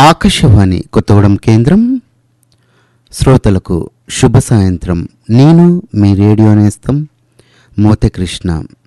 ఆకాశవాణి కొత్తగూడెం కేంద్రం. శ్రోతలకు శుభ సాయంత్రం. నేను మీ రేడియో నేస్తం మోతే కృష్ణ.